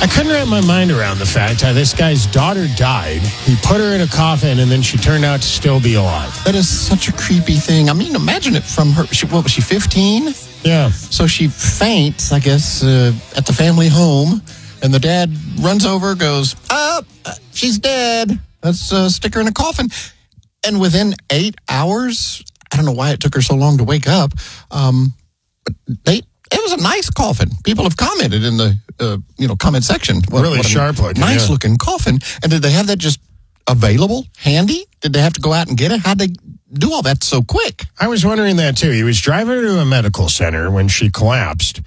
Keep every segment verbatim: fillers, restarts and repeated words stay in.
I couldn't wrap my mind around the fact how this guy's daughter died. He put her in a coffin, and then she turned out to still be alive. That is such a creepy thing. I mean, imagine it from her. She, what was she, fifteen? Yeah. So she faints, I guess, uh, at the family home, and the dad runs over, goes, oh, she's dead. Let's uh, stick her in a coffin. And within eight hours, I don't know why it took her so long to wake up, um, but they... It was a nice coffin. People have commented in the uh, you know comment section. What, really what sharp looking. Nice yeah. looking coffin. And did they have that just available, handy? Did they have to go out and get it? How'd they do all that so quick? I was wondering that too. He was driving her to a medical center when she collapsed,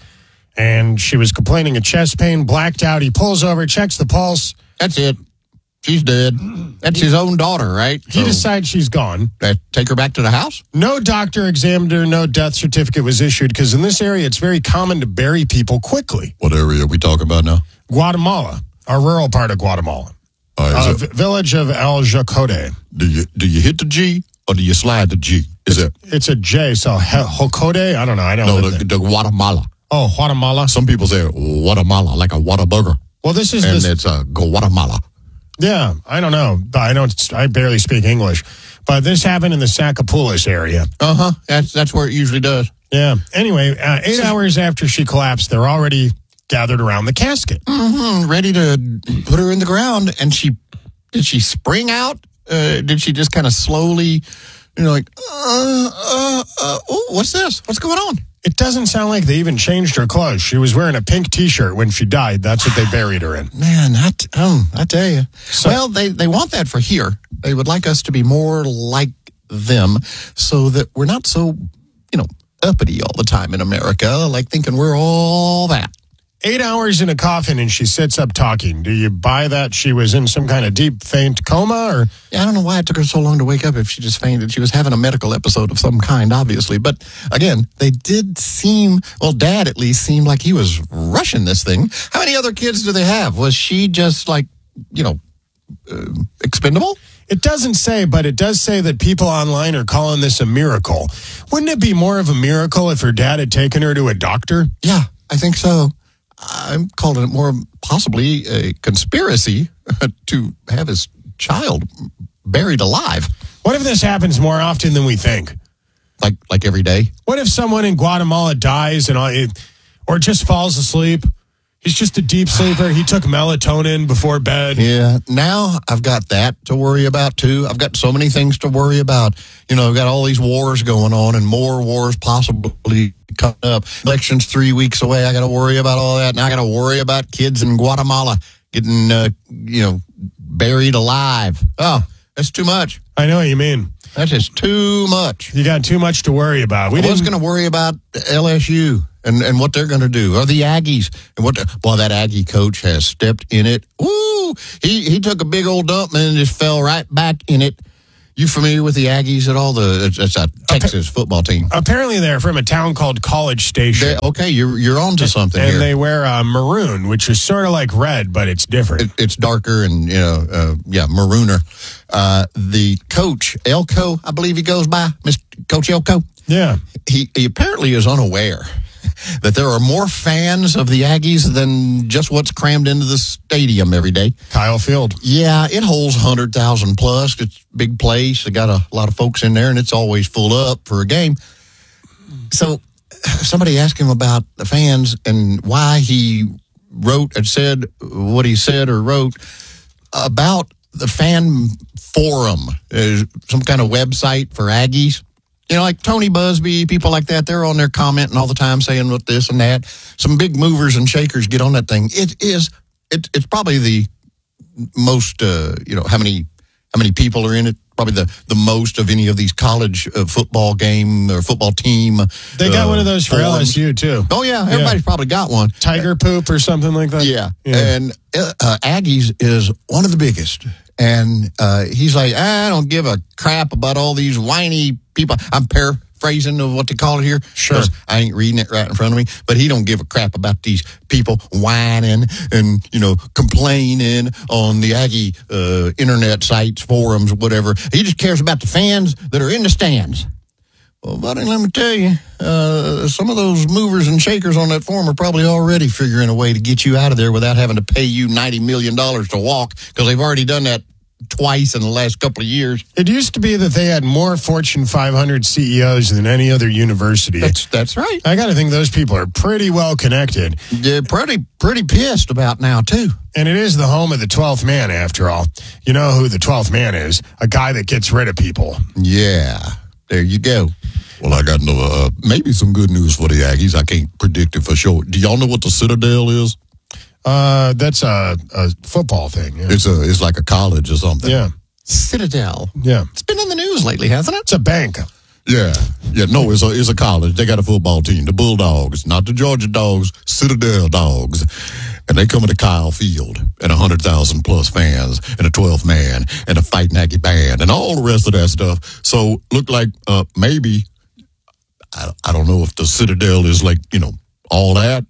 and she was complaining of chest pain, blacked out. He pulls over, checks the pulse. That's it. She's dead. That's his own daughter, right? He so, decides she's gone. Uh, take her back to the house? No doctor examined her. No death certificate was issued because in this area, it's very common to bury people quickly. What area are we talking about now? Guatemala, a rural part of Guatemala. Uh, v- village of El Jocode. Do you do you hit the G or do you slide the G? Is it's, it? It's a J. So he- Jocode? I don't know. I don't know. No, the, the Guatemala. Oh, Guatemala. Some people say Guatemala, like a Whataburger. Well, this is and this- it's a Guatemala. Yeah, I don't know. I don't. I barely speak English, but this happened in the Sacapulas area. Uh huh. That's that's where it usually does. Yeah. Anyway, uh, eight hours after she collapsed, they're already gathered around the casket, mm-hmm, ready to put her in the ground. And she did she spring out? Uh, did she just kind of slowly, you know, like, uh, uh, uh, oh, what's this? What's going on? It doesn't sound like they even changed her clothes. She was wearing a pink T-shirt when she died. That's what they buried her in. Man, I, t- um, I tell you. So, well, they, they want that for here. They would like us to be more like them so that we're not so, you know, uppity all the time in America, like thinking we're all that. Eight hours in a coffin and she sits up talking. Do you buy that she was in some kind of deep faint coma? Or yeah, I don't know why it took her so long to wake up if she just fainted. She was having a medical episode of some kind, obviously. But again, they did seem, well, Dad at least seemed like he was rushing this thing. How many other kids do they have? Was she just like, you know, uh, expendable? It doesn't say, but it does say that people online are calling this a miracle. Wouldn't it be more of a miracle if her dad had taken her to a doctor? Yeah, I think so. I'm calling it more possibly a conspiracy to have his child buried alive. What if this happens more often than we think? Like like every day? What if someone in Guatemala dies and all, or just falls asleep? He's just a deep sleeper. He took melatonin before bed. Yeah. Now I've got that to worry about, too. I've got so many things to worry about. You know, I've got all these wars going on and more wars possibly coming up. Election's three weeks away. I got to worry about all that. Now I got to worry about kids in Guatemala getting, uh, you know, buried alive. Oh, that's too much. I know what you mean. That's just too much. You got too much to worry about. We I was going to worry about L S U and, and what they're going to do, or the Aggies. And what, the, boy, that Aggie coach has stepped in it. Woo! He, he took a big old dump and then just fell right back in it. You familiar with the Aggies at all? The It's, it's a Texas Appa- football team. Apparently they're from a town called College Station. They, okay, you're you're on to something and here. And they wear uh, maroon, which is sort of like red, but it's different. It, it's darker and, you know, uh, yeah, marooner. Uh, the coach, Elko, I believe he goes by, Mister Coach Elko. Yeah. He, he apparently is unaware that there are more fans of the Aggies than just what's crammed into the stadium every day. Kyle Field. Yeah, it holds one hundred thousand plus. It's a big place. They got a lot of folks in there, and it's always full up for a game. So somebody asked him about the fans and why he wrote and said what he said or wrote about the fan forum, uh, some kind of website for Aggies. You know, like Tony Busby, people like that, they're on there commenting all the time saying what this and that. Some big movers and shakers get on that thing. It is, it, it's probably the most, uh, you know, how many how many people are in it? Probably the, the most of any of these college uh, football game or football team. They got uh, one of those for forums. L S U, too. Oh, yeah. Everybody's yeah. probably got one. Tiger poop or something like that? Yeah. yeah. And uh, Aggies is one of the biggest. And uh, he's like, I don't give a crap about all these whiny people. I'm paraphrasing of what they call it here. Sure. I ain't reading it right in front of me. But he don't give a crap about these people whining and, you know, complaining on the Aggie uh, internet sites, forums, whatever. He just cares about the fans that are in the stands. Well, buddy, let me tell you, uh, some of those movers and shakers on that form are probably already figuring a way to get you out of there without having to pay you ninety million dollars to walk, because they've already done that twice in the last couple of years. It used to be that they had more Fortune five hundred C E Os than any other university. That's that's right. I got to think those people are pretty well connected. They're pretty, pretty pissed about now, too. And it is the home of the twelfth man, after all. You know who the twelfth man is? A guy that gets rid of people. Yeah, there you go. Well, I got no, uh, maybe some good news for the Aggies. I can't predict it for sure. Do y'all know what the Citadel is? Uh, that's a, a football thing. Yeah. It's a, it's like a college or something. yeah. Citadel. Yeah. It's been in the news lately, hasn't it? It's a bank. Yeah, yeah. No, it's a, it's a college. They got a football team, the Bulldogs, not the Georgia Dogs, Citadel Dogs. And they come into Kyle Field and one hundred thousand plus fans and a twelfth man and a Fighting Aggie band and all the rest of that stuff. So look like uh, maybe, I, I don't know if the Citadel is like, you know, all that.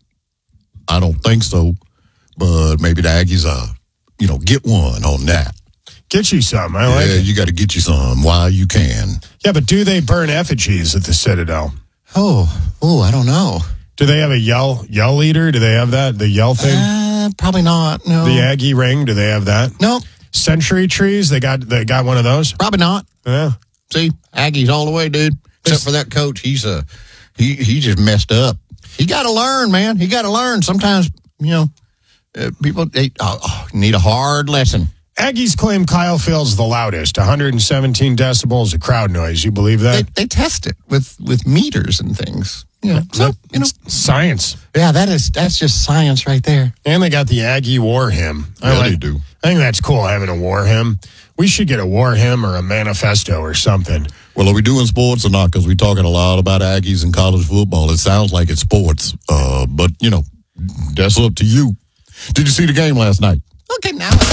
I don't think so. But maybe the Aggies, uh, you know, get one on that. Get you some. I like Yeah, it. you got to get you some while you can. Yeah, but do they burn effigies at the Citadel? Oh, oh, I don't know. Do they have a yell yell leader? Do they have that? The yell thing? Uh, probably not. No. The Aggie ring? Do they have that? No, Century trees? They got they got one of those? probably not. Yeah. See, Aggies all the way, dude. Except for that coach, he's a he he just messed up. He got to learn, man. He got to learn. Sometimes, you know, uh, people they oh, oh, need a hard lesson. Aggies claim Kyle Field's the loudest, one hundred seventeen decibels of crowd noise. You believe They that? they test it with with meters and things. Yeah, so you know, It's science. yeah, that is that's just science right there. And they got the Aggie war hymn. I Yeah, like, they do. I think that's cool having a war hymn. We should get a war hymn or a manifesto or something. Well, are we doing sports or not? Because we're talking a lot about Aggies and college football. It sounds like it's sports, uh, but, you know, that's up to you. Did you see the game last night? Okay, now it's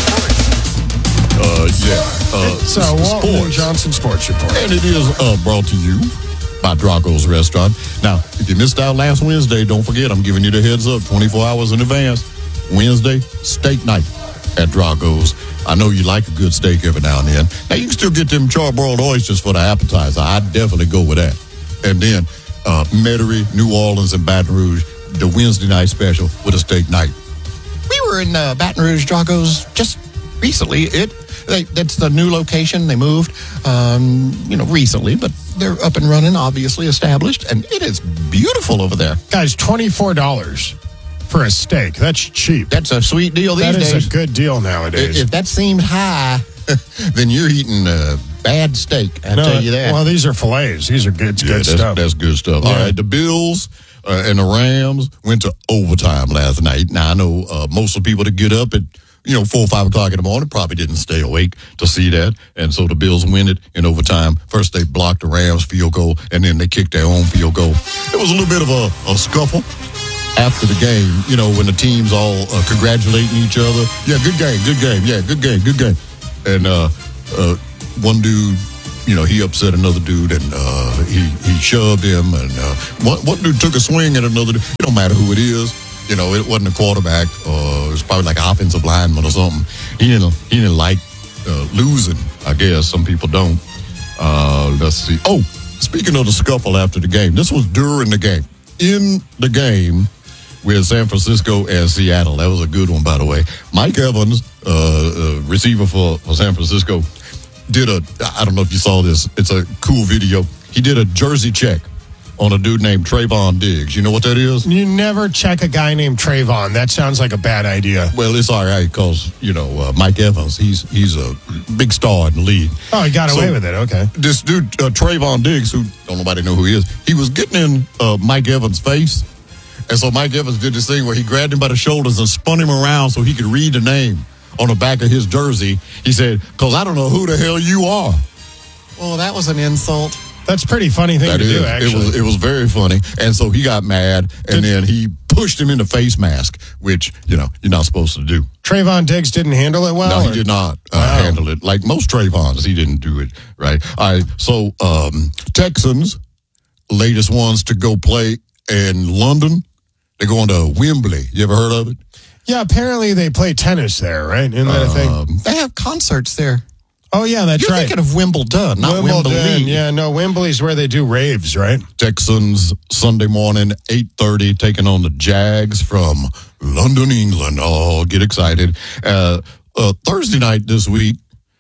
sports. Uh, yeah. Uh, It's uh, s- Walton and sports. Johnson Sports Report. And it is uh, brought to you by Draco's Restaurant. Now, if you missed out last Wednesday, don't forget, I'm giving you the heads up twenty-four hours in advance. Wednesday, steak night at Draco's. I know you like a good steak every now and then. Now, you can still get them charbroiled oysters for the appetizer. I'd definitely go with that. And then uh, Metairie, New Orleans, and Baton Rouge, the Wednesday night special with a steak night. We were in uh, Baton Rouge, Draco's, just recently. It they, that's the new location. They moved, um, you know, recently, but they're up and running, obviously established, and it is beautiful over there. Guys, twenty-four dollars for a steak. That's cheap. That's a sweet deal these That is days. a good deal nowadays. If that seems high, then you're eating a bad steak. I No, tell you that. Well, these are fillets. These are good, Yeah, good that's, stuff. that's good stuff. Yeah. All right, the Bills uh, and the Rams went to overtime last night. Now, I know uh, most of the people that get up at, you know, four or five o'clock in the morning probably didn't stay awake to see that. And so the Bills win it in overtime. First, they blocked the Rams field goal, and then they kicked their own field goal. It was a little bit of a, a scuffle after the game, you know, when the teams all uh, congratulating each other. Yeah, good game, good game. Yeah, good game, good game. And uh, uh, one dude, you know, he upset another dude, and uh, he he shoved him, and uh, one, one dude took a swing at another dude. It don't matter who it is. You know, it wasn't a quarterback, or it was probably like an offensive lineman or something. He didn't he didn't like uh, losing, I guess. Some people don't. Uh, let's see. Oh, speaking of the scuffle after the game, this was during the game. In the game with San Francisco and Seattle. That was a good one, by the way. Mike Evans, uh, uh, receiver for, for San Francisco, did a, I don't know if you saw this, it's a cool video. He did a jersey check on a dude named Trayvon Diggs. You know what that is? You never check a guy named Trayvon. That sounds like a bad idea. Well, it's all right because, you know, uh, Mike Evans, he's he's a big star in the league. Oh, he got So- away with it. Okay. This dude, uh, Trayvon Diggs, who don't nobody know who he is, he was getting in uh, Mike Evans' face. And so Mike Evans did this thing where he grabbed him by the shoulders and spun him around so he could read the name on the back of his jersey. He said, because I don't know who the hell you are. Oh, that was an insult. That's a pretty funny thing That to is, do, actually. it was it was very funny. And so he got mad, and then he pushed him in the face mask, which, you know, you're not supposed to do. Trayvon Diggs didn't handle it well? No, or- he did not uh, Wow. handle it. Like most Trayvons, he didn't do it, right? All right, so um, Texans, latest ones to go play in London. They're going to Wembley. You ever heard of it? Yeah, apparently they play tennis there, right? Isn't that a thing? Um, They have concerts there. Oh, yeah, that's You're right. thinking of Wimbledon, not Wimbledon. Wembley. Yeah, no, Wembley's where they do raves, right? Texans Sunday morning, eight thirty, taking on the Jags from London, England. Oh, get excited. Uh, uh, Thursday night this week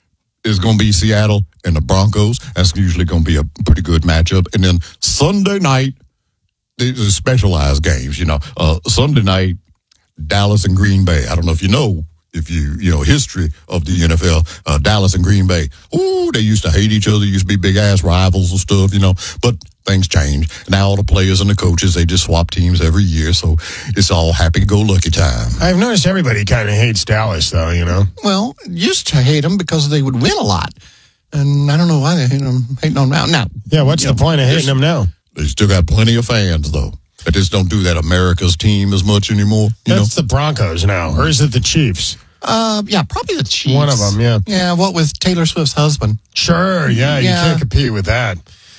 is going to be Seattle and the Broncos. That's usually going to be a pretty good matchup. And then Sunday night, these are specialized games, you know. Uh, Sunday night, Dallas and Green Bay. I don't know if you know, if you, you know, history of the N F L, uh, Dallas and Green Bay. Ooh, they used to hate each other, used to be big-ass rivals and stuff, you know. But things change. Now all the players and the coaches, they just swap teams every year, so it's all happy-go-lucky time. I've noticed everybody kind of hates Dallas, though, you know. Well, used to hate them because they would win a lot. And I don't know why they hate them, hating on them now. Yeah, what's the point of hating them now? They still got plenty of fans, though. They just don't do that America's team as much anymore. You That's know? the Broncos now, or is it the Chiefs? Uh, yeah, probably the Chiefs. One of them, yeah. Yeah, what with Taylor Swift's husband? Sure, yeah, you Yeah. can't compete with that.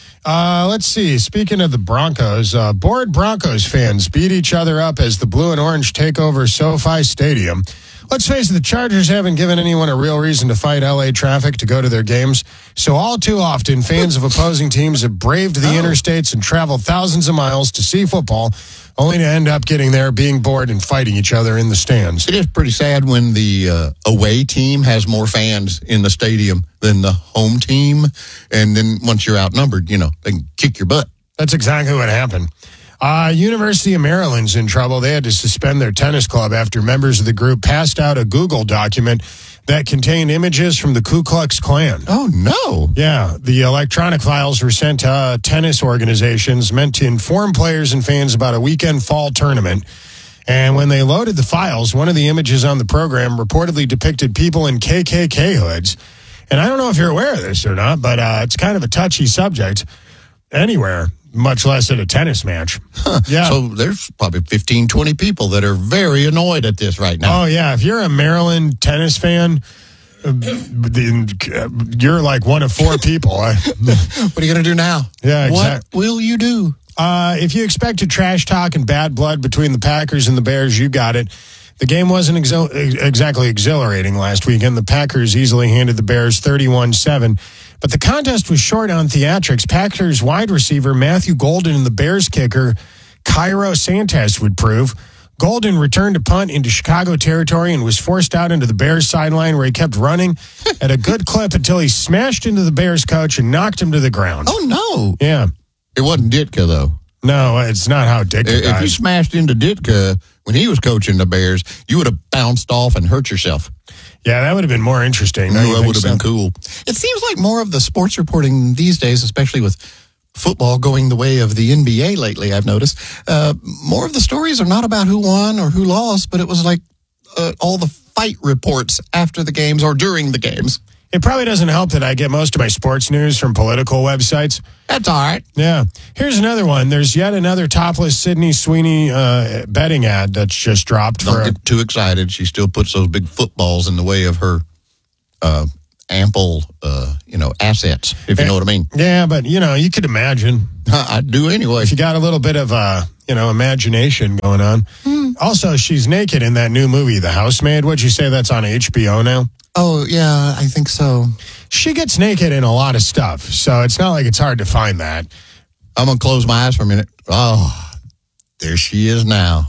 Uh, let's see. Speaking of the Broncos, uh, bored Broncos fans beat each other up as the blue and orange take over SoFi Stadium. Let's face it, the Chargers haven't given anyone a real reason to fight L A traffic to go to their games. So all too often, fans of opposing teams have braved the Oh. interstates and traveled thousands of miles to see football, only to end up getting there, being bored, and fighting each other in the stands. It is pretty sad when the uh, away team has more fans in the stadium than the home team. And then once you're outnumbered, you know, they can kick your butt. That's exactly what happened. Uh, University of Maryland's in trouble. They had to suspend their tennis club after members of the group passed out a Google document that contained images from the Ku Klux Klan. Oh, no. Yeah, the electronic files were sent to uh, tennis organizations meant to inform players and fans about a weekend fall tournament. And when they loaded the files, one of the images on the program reportedly depicted people in K K K hoods. And I don't know if you're aware of this or not, but uh, it's kind of a touchy subject anywhere, much less at a tennis match. Huh. Yeah. So there's probably fifteen, twenty people that are very annoyed at this right now. Oh, yeah. If you're a Maryland tennis fan, uh, then you're like one of four people. What are you going to do now? Yeah, What exactly. will you do? Uh, if you expected trash talk and bad blood between the Packers and the Bears, you got it. The game wasn't exil- exactly exhilarating last weekend. The Packers easily handed the Bears thirty-one seven. But the contest was short on theatrics. Packers wide receiver Matthew Golden and the Bears kicker Cairo Santos would prove. Golden returned to punt into Chicago territory and was forced out into the Bears sideline where he kept running at a good clip until he smashed into the Bears coach and knocked him to the ground. Oh, no. Yeah. It wasn't Ditka, though. No, it's not how Dick If you dies. smashed into Ditka when he was coaching the Bears, you would have bounced off and hurt yourself. Yeah, that would have been more interesting. don't you that think would have so? been cool. It seems like more of the sports reporting these days, especially with football going the way of the N B A lately, I've noticed, uh, more of the stories are not about who won or who lost, but it was like uh, all the fight reports after the games or during the games. It probably doesn't help that I get most of my sports news from political websites. That's all right. Yeah. Here's another one. There's yet another topless Sydney Sweeney uh, betting ad that's just dropped. Don't for. get too excited. She still puts those big footballs in the way of her uh, ample, uh, you know, assets, if you know what I mean. Yeah, but, you know, you could imagine. I do anyway. If you got a little bit of, uh, you know, imagination going on. Hmm. Also, she's naked in that new movie, The Housemaid. What'd you say that's on H B O now? Oh, yeah, I think so. She gets naked in a lot of stuff, so it's not like it's hard to find that. I'm going to close my eyes for a minute. Oh, there she is now.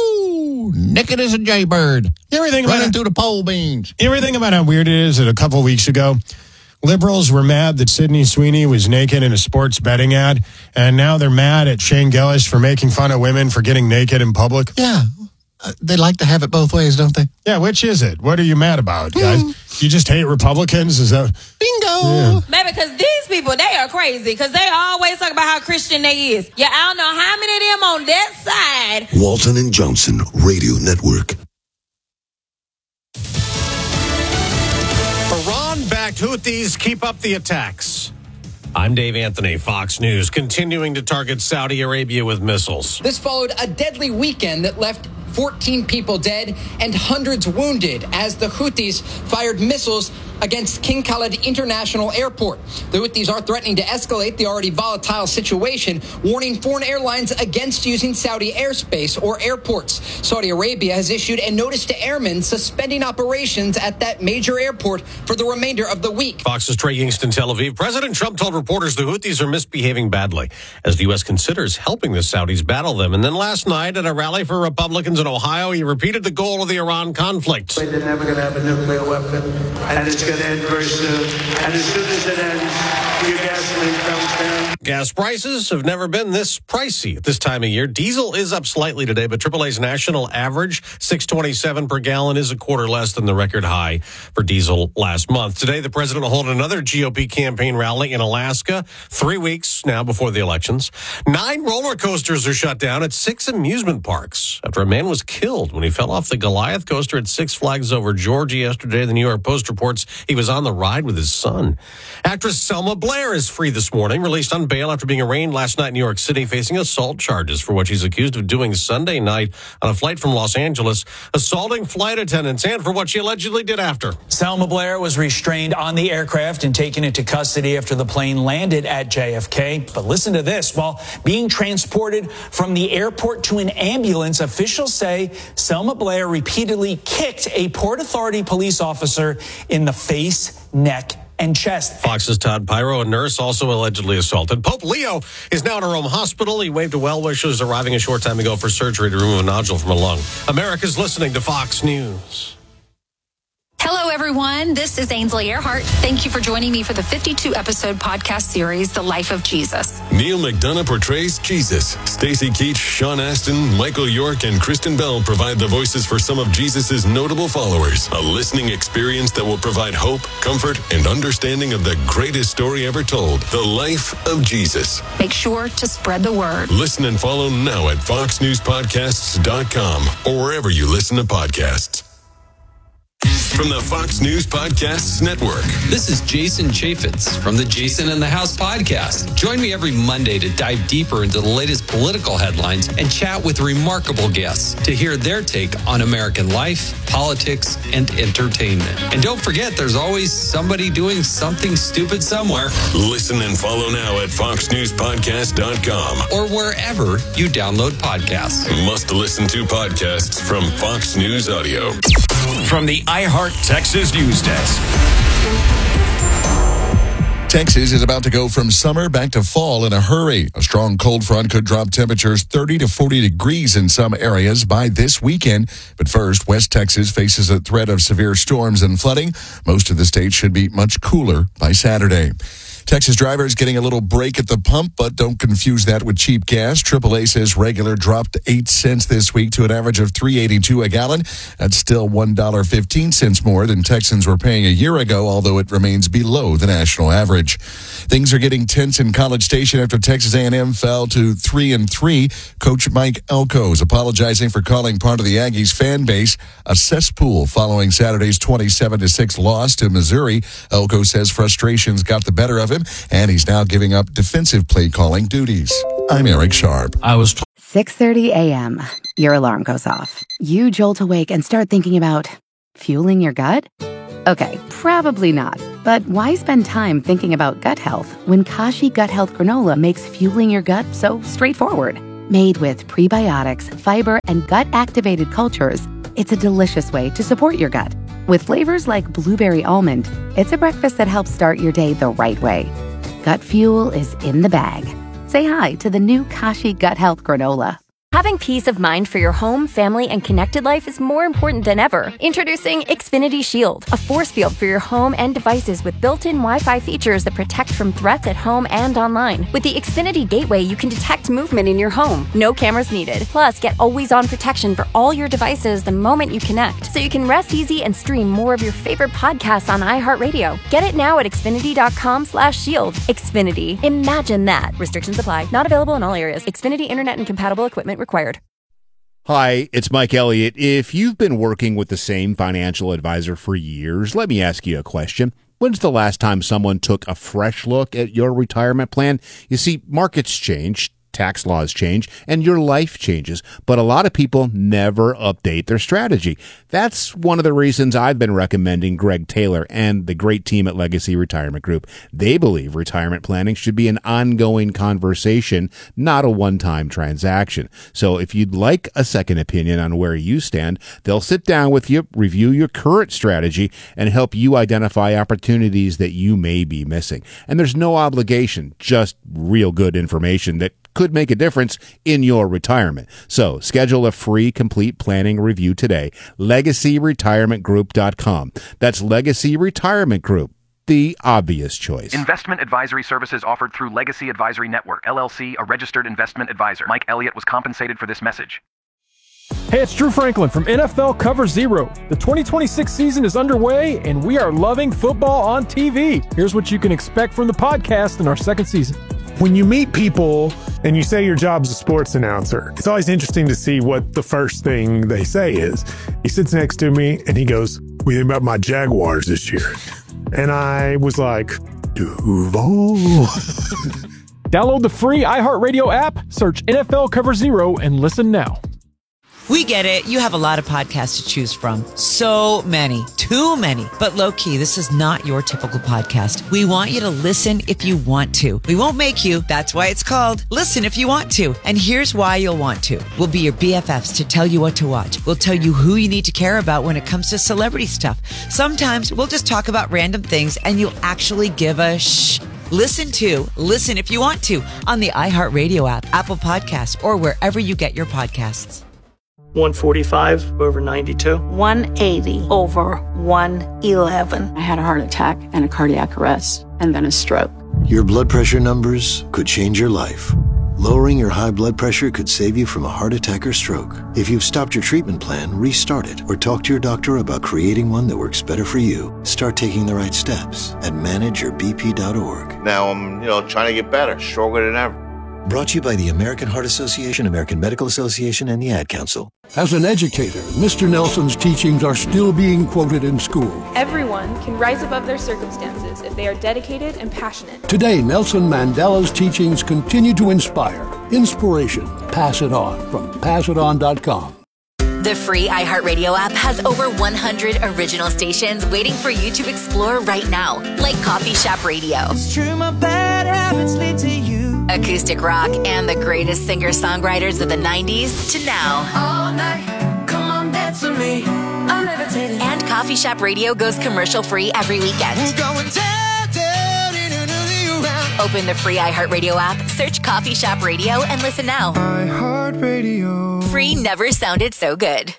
Woo! Naked as a jaybird. You ever think about Running it? through the pole beans. You ever think about how weird it is that a couple weeks ago, liberals were mad that Sydney Sweeney was naked in a sports betting ad, and now they're mad at Shane Gillis for making fun of women for getting naked in public? Yeah. Uh, they like to have it both ways, don't they? Yeah, which is it? What are you mad about, guys? You just hate Republicans? Is that... Bingo. Yeah. Baby, because these people, they are crazy. Because they always talk about how Christian they is. Yeah, I don't know how many of them on that side. Walton and Johnson Radio Network. Iran-backed Houthis keep up the attacks. I'm Dave Anthony, Fox News, continuing to target Saudi Arabia with missiles. This followed a deadly weekend that left fourteen people dead and hundreds wounded as the Houthis fired missiles against King Khalid International Airport. The Houthis are threatening to escalate the already volatile situation, warning foreign airlines against using Saudi airspace or airports. Saudi Arabia has issued a notice to airmen suspending operations at that major airport for the remainder of the week. Fox's Trey Yingst in Tel Aviv. President Trump told reporters the Houthis are misbehaving badly as the U S considers helping the Saudis battle them. And then last night at a rally for Republicans in Ohio, he repeated the goal of the Iran conflict. They're never going to have a nuclear weapon, and it's going to end very soon. And as soon as it ends, your gasoline comes down. Gas prices have never been this pricey at this time of year. Diesel is up slightly today, but triple A's national average, six twenty-seven per gallon, is a quarter less than the record high for diesel last month. Today, the president will hold another G O P campaign rally in Alaska, three weeks now before the elections. Nine roller coasters are shut down at six amusement parks after a man was killed when he fell off the Goliath coaster at Six Flags Over Georgia yesterday. The New York Post reports he was on the ride with his son. Actress Selma Blair is free this morning, released on bail after being arraigned last night in New York City, facing assault charges for what she's accused of doing Sunday night on a flight from Los Angeles, assaulting flight attendants, and for what she allegedly did after. Selma Blair was restrained on the aircraft and taken into custody after the plane landed at J F K. But listen to this. While being transported from the airport to an ambulance, officials say Selma Blair repeatedly kicked a Port Authority police officer in the face, neck, and chest. Fox's Todd Pyro, a nurse, also allegedly assaulted. Pope Leo is now in a Rome hospital. He waved to well-wishers arriving a short time ago for surgery to remove a nodule from a lung. America's listening to Fox News. Hello, everyone. This is Ainsley Earhart. Thank you for joining me for the fifty-two episode podcast series, The Life of Jesus. Neil McDonough portrays Jesus. Stacey Keach, Sean Astin, Michael York, and Kristen Bell provide the voices for some of Jesus' notable followers. A listening experience that will provide hope, comfort, and understanding of the greatest story ever told, The Life of Jesus. Make sure to spread the word. Listen and follow now at fox news podcasts dot com or wherever you listen to podcasts. From the Fox News Podcasts Network. This is Jason Chaffetz from the Jason in the House podcast. Join me every Monday to dive deeper into the latest political headlines and chat with remarkable guests to hear their take on American life, politics, and entertainment. And don't forget, there's always somebody doing something stupid somewhere. Listen and follow now at fox news podcast dot com or wherever you download podcasts. Must listen to podcasts from Fox News Audio. From the iHeart Texas News Desk. Texas is about to go from summer back to fall in a hurry. A strong cold front could drop temperatures thirty to forty degrees in some areas by this weekend. But first, West Texas faces a threat of severe storms and flooding. Most of the state should be much cooler by Saturday. Texas drivers getting a little break at the pump, but don't confuse that with cheap gas. triple A says regular dropped eight cents this week to an average of three eighty-two a gallon. That's still one dollar and fifteen cents more than Texans were paying a year ago, although it remains below the national average. Things are getting tense in College Station after Texas A and M fell to three and three. Coach Mike Elko is apologizing for calling part of the Aggies fan base a cesspool following Saturday's twenty-seven to six loss to Missouri. Elko says frustrations got the better of him, and he's now giving up defensive play calling duties. I'm Eric Sharp. I was t- six thirty a.m. Your alarm goes off. You jolt awake and start thinking about fueling your gut? Okay, probably not. But why spend time thinking about gut health when Kashi Gut Health Granola makes fueling your gut so straightforward? Made with prebiotics, fiber, and gut-activated cultures, it's a delicious way to support your gut. With flavors like blueberry almond, it's a breakfast that helps start your day the right way. Gut fuel is in the bag. Say hi to the new Kashi Gut Health Granola. Having peace of mind for your home, family, and connected life is more important than ever. Introducing Xfinity Shield, a force field for your home and devices with built-in Wi-Fi features that protect from threats at home and online. With the Xfinity Gateway, you can detect movement in your home. No cameras needed. Plus, get always-on protection for all your devices the moment you connect, so you can rest easy and stream more of your favorite podcasts on iHeartRadio. Get it now at Xfinity.com slash shield. Xfinity. Imagine that. Restrictions apply. Not available in all areas. Xfinity Internet and compatible equipment required. Hi, it's Mike Elliott. If you've been working with the same financial advisor for years, let me ask you a question. When's the last time someone took a fresh look at your retirement plan? You see, markets change, tax laws change, and your life changes. But a lot of people never update their strategy. That's one of the reasons I've been recommending Greg Taylor and the great team at Legacy Retirement Group. They believe retirement planning should be an ongoing conversation, not a one-time transaction. So if you'd like a second opinion on where you stand, they'll sit down with you, review your current strategy, and help you identify opportunities that you may be missing. And there's no obligation, just real good information that could make a difference in your retirement. So schedule a free complete planning review today. legacy retirement group dot com. That's Legacy Retirement Group, the obvious choice. Investment advisory services offered through Legacy Advisory Network, L L C, a registered investment advisor. Mike Elliott was compensated for this message. Hey, it's Drew Franklin from N F L Cover Zero. The twenty twenty-six season is underway, and we are loving football on T V. Here's what you can expect from the podcast in our second season. When you meet people and you say your job's a sports announcer, it's always interesting to see what the first thing they say is. He sits next to me and he goes, "What do you think about my Jaguars this year?" And I was like, Duval. Download the free iHeartRadio app, search N F L Cover Zero, and listen now. We get it. You have a lot of podcasts to choose from. So many. Too many. But low-key, this is not your typical podcast. We want you to listen if you want to. We won't make you. That's why it's called Listen If You Want To. And here's why you'll want to. We'll be your B F Fs to tell you what to watch. We'll tell you who you need to care about when it comes to celebrity stuff. Sometimes we'll just talk about random things and you'll actually give a shh. Listen to Listen If You Want To on the iHeartRadio app, Apple Podcasts, or wherever you get your podcasts. one forty-five over ninety-two. one eighty over one eleven. I had a heart attack and a cardiac arrest and then a stroke. Your blood pressure numbers could change your life. Lowering your high blood pressure could save you from a heart attack or stroke. If you've stopped your treatment plan, restart it or talk to your doctor about creating one that works better for you. Start taking the right steps at manage your b p dot org. Now I'm, you know, trying to get better, stronger than ever. Brought to you by the American Heart Association, American Medical Association, and the Ad Council. As an educator, Mister Nelson's teachings are still being quoted in school. Everyone can rise above their circumstances if they are dedicated and passionate. Today, Nelson Mandela's teachings continue to inspire. Inspiration. Pass it on from pass it on dot com. The free iHeartRadio app has over one hundred original stations waiting for you to explore right now, like Coffee Shop Radio. It's true, my bad habits lead to you. Acoustic rock and the greatest singer-songwriters of the nineties to now. All night, come on, dance with me. I'm levitating. And Coffee Shop Radio goes commercial-free every weekend. We're going down, down, in another round. Open the free iHeartRadio app, search Coffee Shop Radio, and listen now. iHeartRadio. Free never sounded so good.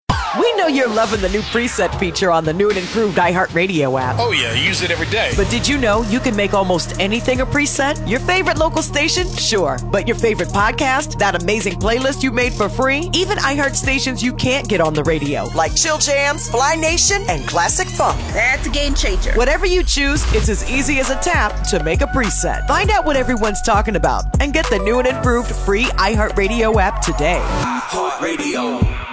We know you're loving the new preset feature on the new and improved iHeartRadio app. Oh, yeah, I use it every day. But did you know you can make almost anything a preset? Your favorite local station? Sure. But your favorite podcast? That amazing playlist you made for free? Even iHeart stations you can't get on the radio, like Chill Jams, Fly Nation, and Classic Funk. That's a game changer. Whatever you choose, it's as easy as a tap to make a preset. Find out what everyone's talking about and get the new and improved free iHeartRadio app today. iHeartRadio.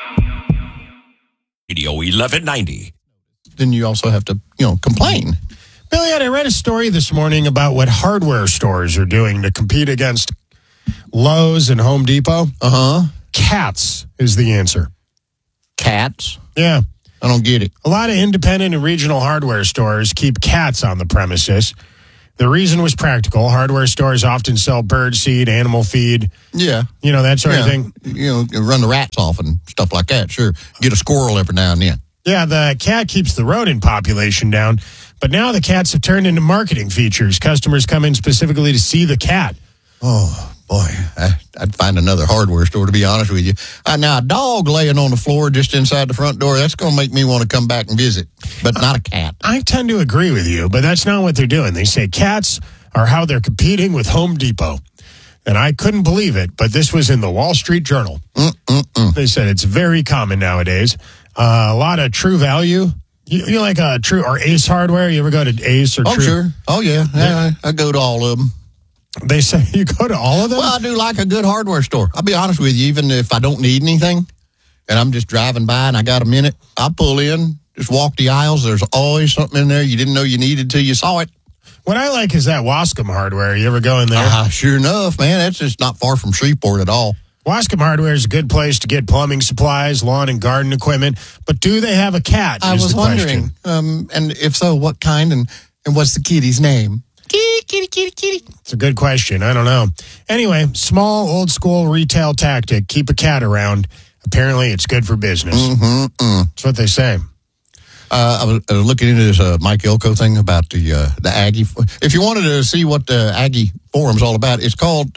Radio eleven ninety. Then you also have to, you know, complain. Billy, I read a story this morning about what hardware stores are doing to compete against Lowe's and Home Depot. Uh-huh. Cats is the answer. Cats? Yeah. I don't get it. A lot of independent and regional hardware stores keep cats on the premises. The reason was practical. Hardware stores often sell bird seed, animal feed. Yeah. You know, that sort yeah. of thing. You know, run the rats off and stuff like that. Sure. Get a squirrel every now and then. Yeah, the cat keeps the rodent population down. But now the cats have turned into marketing features. Customers come in specifically to see the cat. Oh, boy. I, I'd find another hardware store, to be honest with you. Uh, now, a dog laying on the floor just inside the front door, that's going to make me want to come back and visit. But not a cat. I tend to agree with you, but that's not what they're doing. They say cats are how they're competing with Home Depot. And I couldn't believe it, but this was in the Wall Street Journal. Mm-mm-mm. They said it's very common nowadays. Uh, a lot of True Value. You, you like a True or Ace Hardware? You ever go to Ace or oh, True? Oh, sure. Oh, yeah. yeah I, I go to all of them. They say you go to all of them? Well, I do like a good hardware store. I'll be honest with you, even if I don't need anything and I'm just driving by and I got a minute, I pull in, just walk the aisles. There's always something in there you didn't know you needed till you saw it. What I like is that Wascom Hardware. You ever go in there? Uh, sure enough, man. That's just not far from Shreveport at all. Wascom Hardware is a good place to get plumbing supplies, lawn and garden equipment. But do they have a cat? I was wondering. Um, and if so, what kind and, and what's the kitty's name? Kitty, kitty, kitty, kitty. It's a good question. I don't know. Anyway, small, old school retail tactic. Keep a cat around. Apparently, it's good for business. Mm-hmm. That's what they say. Uh, I, was, I was looking into this uh, Mike Elko thing about the uh, the Aggie. If you wanted to see what the Aggie forum's all about, it's called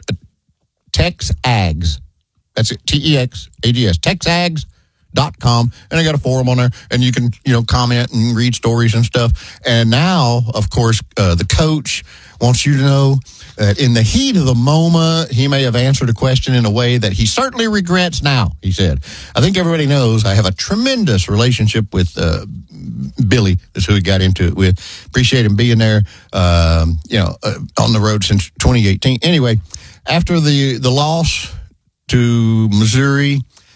TexAgs. That's it, T E X A G S, Texags dot com. And I got a forum on there, and you can, you know, comment and read stories and stuff. And now, of course, uh, the coach wants you to know that in the heat of the moment, he may have answered a question in a way that he certainly regrets now, he said. I think everybody knows I have a tremendous relationship with uh, Billy. That's who he got into it with. Appreciate him being there, um, you know, uh, on the road since twenty eighteen. Anyway, after the, the loss to Missouri,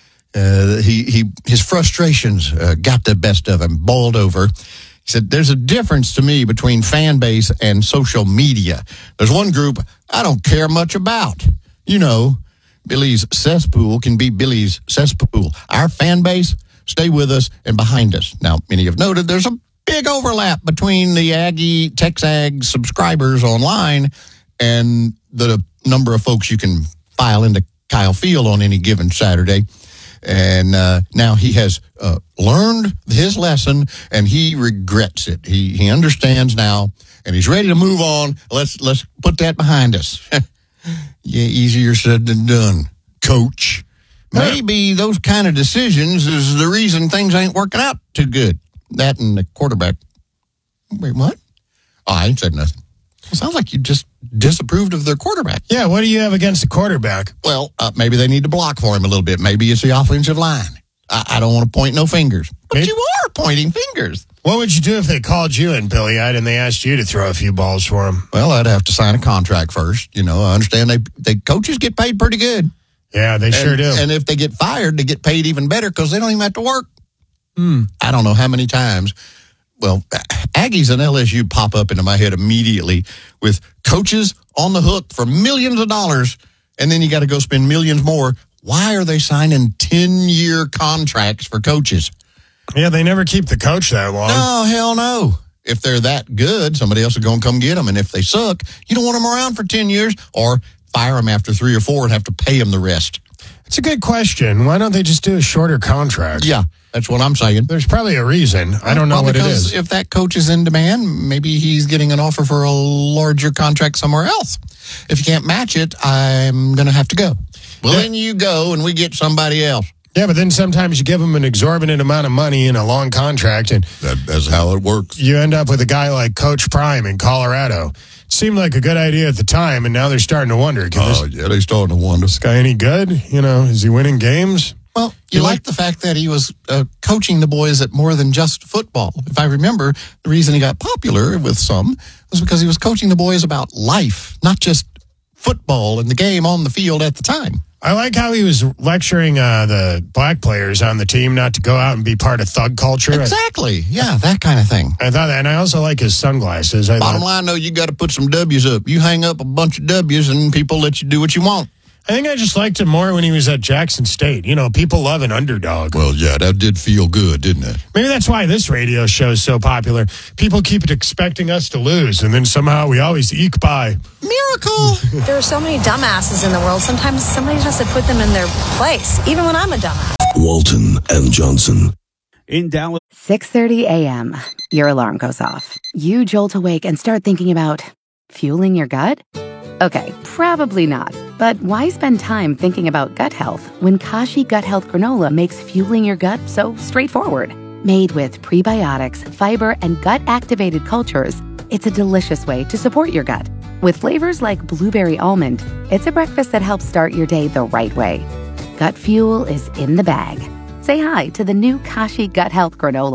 uh, he, he his frustrations uh, got the best of him, boiled over. He said, there's a difference to me between fan base and social media. There's one group I don't care much about. You know, Billy's cesspool can be Billy's cesspool. Our fan base, stay with us and behind us. Now, many have noted there's a big overlap between the Aggie TexAg subscribers online and the number of folks you can file into Kyle Field on any given Saturday. And uh, now he has uh, learned his lesson, and he regrets it. He he understands now, and he's ready to move on. Let's let's put that behind us. Yeah, easier said than done, Coach. Maybe those kind of decisions is the reason things ain't working out too good. That and the quarterback. Wait, what? Oh, I ain't said nothing. It sounds like you just disapproved of their quarterback. Yeah, what do you have against the quarterback? Well, uh, maybe they need to block for him a little bit. Maybe it's the offensive line. I, I don't want to point no fingers. But maybe. You are pointing fingers. What would you do if they called you in, Billy-eyed, and they asked you to throw a few balls for them? Well, I'd have to sign a contract first. You know, I understand they, they coaches get paid pretty good. Yeah, they and, sure do. And if they get fired, they get paid even better because they don't even have to work. Hmm. I don't know how many times. Well, Aggies and L S U pop up into my head immediately with coaches on the hook for millions of dollars, and then you got to go spend millions more. Why are they signing ten-year contracts for coaches? Yeah, they never keep the coach that long. No, hell no. If they're that good, somebody else is going to come get them. And if they suck, you don't want them around for ten years or fire them after three or four and have to pay them the rest. It's a good question. Why don't they just do a shorter contract? Yeah, that's what I'm saying. There's probably a reason. I don't know well, what it is. If that coach is in demand, maybe he's getting an offer for a larger contract somewhere else. If you can't match it, I'm going to have to go. Well, yeah. Then you go and we get somebody else. Yeah, but then sometimes you give them an exorbitant amount of money in a long contract, and that, that's how it works. You end up with a guy like Coach Prime in Colorado. It seemed like a good idea at the time, and now they're starting to wonder. Oh, this, yeah, they're starting to wonder. Is this guy any good? You know, is he winning games? Well, you, you like, like the fact that he was uh, coaching the boys at more than just football. If I remember, the reason he got popular with some was because he was coaching the boys about life, not just football and the game on the field at the time. I like how he was lecturing uh, the black players on the team not to go out and be part of thug culture. Exactly. Yeah, that kind of thing. I thought that, and I also like his sunglasses. I Bottom thought, line, though, you got to put some W's up. You hang up a bunch of W's and people let you do what you want. I think I just liked him more when he was at Jackson State. You know, people love an underdog. Well, yeah, that did feel good, didn't it? Maybe that's why this radio show is so popular. People keep expecting us to lose, and then somehow we always eke by. Miracle! There are so many dumbasses in the world. Sometimes somebody has to put them in their place, even when I'm a dumbass. Walton and Johnson. In Dallas. six thirty a.m. Your alarm goes off. You jolt awake and start thinking about fueling your gut? Okay, probably not. But why spend time thinking about gut health when Kashi Gut Health Granola makes fueling your gut so straightforward? Made with prebiotics, fiber, and gut-activated cultures, it's a delicious way to support your gut. With flavors like blueberry almond, it's a breakfast that helps start your day the right way. Gut fuel is in the bag. Say hi to the new Kashi Gut Health Granola.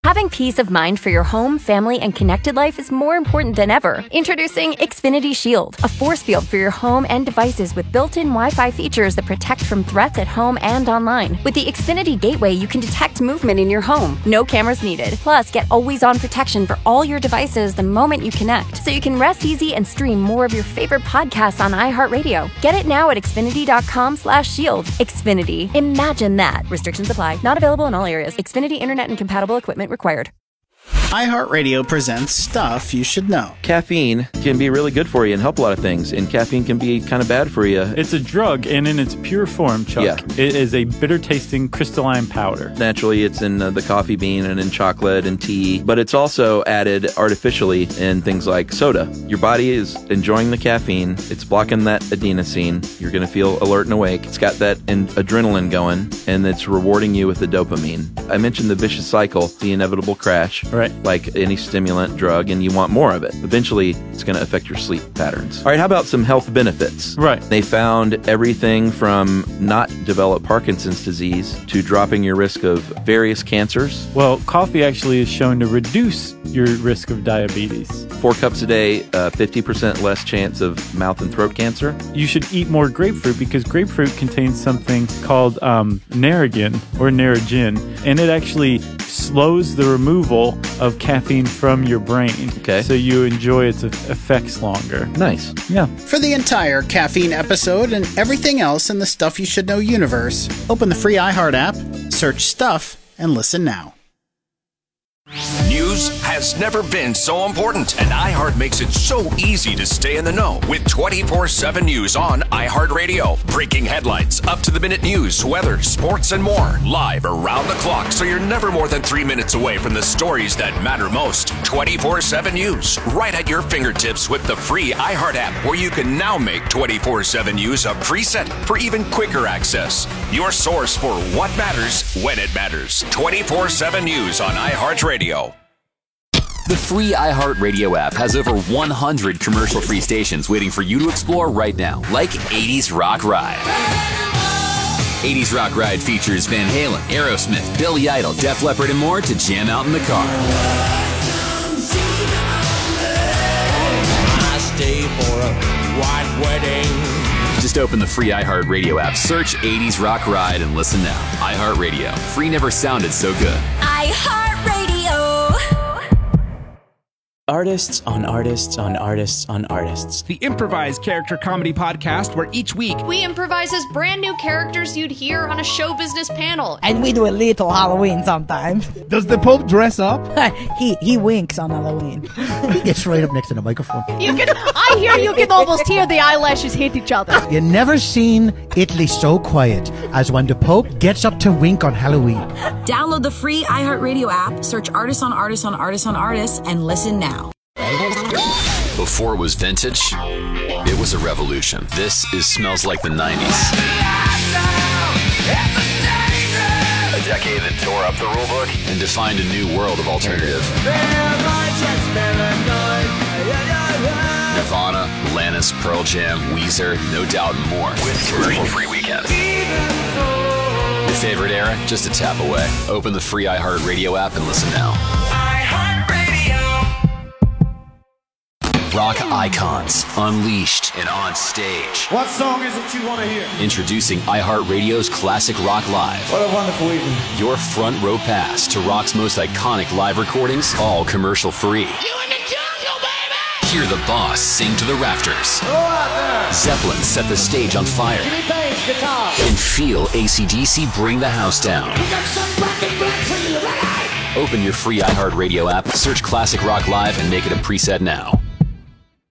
Having peace of mind for your home, family, and connected life is more important than ever. Introducing Xfinity Shield, a force field for your home and devices with built-in Wi-Fi features that protect from threats at home and online. With the Xfinity Gateway, you can detect movement in your home. No cameras needed. Plus, get always-on protection for all your devices the moment you connect, so you can rest easy and stream more of your favorite podcasts on iHeartRadio. Get it now at Xfinity.com slash shield. Xfinity. Imagine that. Restrictions apply. Not available in all areas. Xfinity Internet and compatible equipment required. iHeartRadio presents Stuff You Should Know. Caffeine can be really good for you and help a lot of things, and caffeine can be kind of bad for you. It's a drug, and in its pure form, Chuck, yeah. it is a bitter-tasting crystalline powder. Naturally, it's in uh, the coffee bean and in chocolate and tea, but it's also added artificially in things like soda. Your body is enjoying the caffeine. It's blocking that adenosine. You're going to feel alert and awake. It's got that in- adrenaline going, and it's rewarding you with the dopamine. I mentioned the vicious cycle, the inevitable crash. Right. Like any stimulant drug, and you want more of it. Eventually, it's going to affect your sleep patterns. All right, how about some health benefits? Right. They found everything from not develop Parkinson's disease to dropping your risk of various cancers. Well, coffee actually is shown to reduce your risk of diabetes. Four cups a day, uh, fifty percent less chance of mouth and throat cancer. You should eat more grapefruit because grapefruit contains something called um, Narragin or Narragin, and it actually slows the removal of caffeine from your brain. Okay. So you enjoy its effects longer. Nice. Yeah. For the entire caffeine episode and everything else in the Stuff You Should Know universe, open the free iHeart app, search Stuff, and listen now. News has never been so important, and iHeart makes it so easy to stay in the know with twenty-four seven News on iHeartRadio. Breaking headlines, up-to-the-minute news, weather, sports, and more. Live around the clock, so you're never more than three minutes away from the stories that matter most. twenty-four seven News, right at your fingertips with the free iHeart app, where you can now make twenty-four seven News a preset for even quicker access. Your source for what matters when it matters. twenty-four seven News on iHeartRadio. The free iHeartRadio app has over one hundred commercial-free stations waiting for you to explore right now, like eighties Rock Ride. eighties Rock Ride features Van Halen, Aerosmith, Billy Idol, Def Leppard, and more to jam out in the car. I stay for a white wedding. Just open the free iHeartRadio app, search eighties Rock Ride, and listen now. iHeartRadio. Free never sounded so good. iHeartRadio. Artists on artists on artists on artists. The improvised character comedy podcast where each week we improvise as brand new characters you'd hear on a show business panel. And we do a little Halloween sometimes. Does the Pope dress up? he he winks on Halloween. He gets right up next to the microphone. You can I hear you can almost hear the eyelashes hit each other. You never seen Italy so quiet as when the Pope gets up to wink on Halloween. Download the free iHeartRadio app, search artists on artists on artists on artists, and listen now. Before it was vintage, it was a revolution. This is Smells Like the nineties. A decade that tore up the rulebook and defined a new world of alternative. Nirvana, Alanis, Pearl Jam, Weezer, No Doubt, and more. With commercial-free weekends. Your favorite era? Just a tap away. Open the free iHeartRadio app and listen now. Rock icons, unleashed and on stage. What song is it you want to hear? Introducing iHeartRadio's Classic Rock Live. What a wonderful evening. Your front row pass to rock's most iconic live recordings, all commercial free. You in the jungle, baby! Hear the boss sing to the rafters. Go out there! Zeppelin set the stage on fire. Give me thanks, guitar. And feel A C D C bring the house down. We got some black and black for you, ready? Open your free iHeartRadio app, search Classic Rock Live, and make it a preset now.